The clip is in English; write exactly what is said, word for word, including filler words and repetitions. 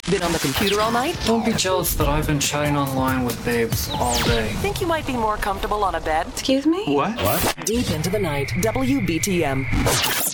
Been on the computer all night? Don't be jealous that I've been chatting online with babes all day. Think you might be more comfortable on a bed? Excuse me? What? What? Deep into the night. W B T M.